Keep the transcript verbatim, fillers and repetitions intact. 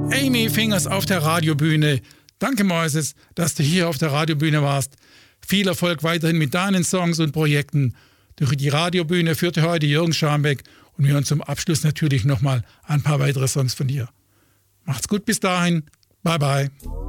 Amy Fingers auf der Radiobühne. Danke, Moises, dass du hier auf der Radiobühne warst. Viel Erfolg weiterhin mit deinen Songs und Projekten. Durch die Radiobühne führte heute Jürgen Scharmbeck und wir hören zum Abschluss natürlich nochmal ein paar weitere Songs von dir. Macht's gut bis dahin. Bye, bye.